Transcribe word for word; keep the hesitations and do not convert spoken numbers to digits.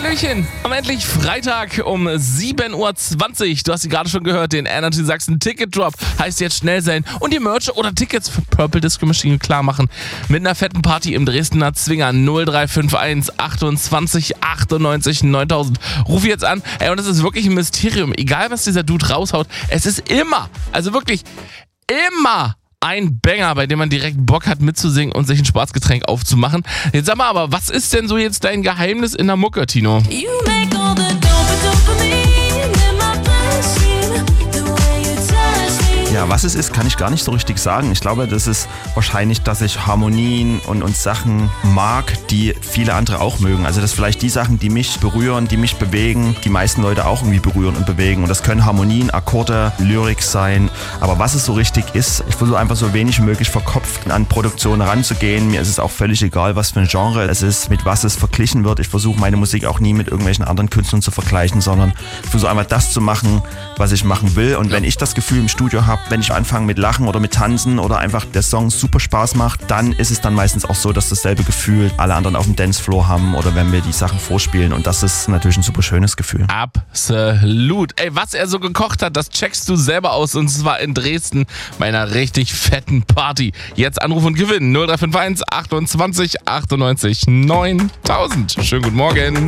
Hallöchen, am endlich Freitag um sieben Uhr zwanzig. Du hast sie gerade schon gehört, den Energy Sachsen Ticket Drop. Heißt jetzt schnell sein und die Merch oder Tickets für Purple Disco Machine klar machen. Mit einer fetten Party im Dresdner Zwinger null drei fünf eins achtundzwanzig achtundneunzig neuntausend. Ruf jetzt an. Ey, und es ist wirklich ein Mysterium. Egal, was dieser Dude raushaut, es ist immer, also wirklich immer ein Banger, bei dem man direkt Bock hat mitzusingen und sich ein Spaßgetränk aufzumachen. Jetzt sag mal, aber was ist denn so jetzt dein Geheimnis in der Mucke, Tino? You make all the dope dopamine in my bloodstream, the way you touch me. Ja, was es ist, kann ich gar nicht so richtig sagen. Ich glaube, das ist wahrscheinlich, dass ich Harmonien und, und Sachen mag, die viele andere auch mögen. Also das sind vielleicht die Sachen, die mich berühren, die mich bewegen, die meisten Leute auch irgendwie berühren und bewegen. Und das können Harmonien, Akkorde, Lyrik sein. Aber was es so richtig ist, ich versuche einfach so wenig wie möglich verkopft an Produktionen ranzugehen. Mir ist es auch völlig egal, was für ein Genre es ist, mit was es verglichen wird. Ich versuche meine Musik auch nie mit irgendwelchen anderen Künstlern zu vergleichen, sondern ich versuche einfach das zu machen, was ich machen will. Und wenn ich das Gefühl im Studio habe, wenn ich anfange mit Lachen oder mit Tanzen oder einfach der Song super Spaß macht, dann ist es dann meistens auch so, dass dasselbe Gefühl alle anderen auf dem Dancefloor haben oder wenn wir die Sachen vorspielen. Und das ist natürlich ein super schönes Gefühl. Absolut. Ey, was er so gekocht hat, das checkst du selber aus und zwar in Dresden bei einer richtig fetten Party. Jetzt anrufen und gewinnen null drei fünf eins achtundzwanzig achtundneunzig neuntausend. Schönen guten Morgen.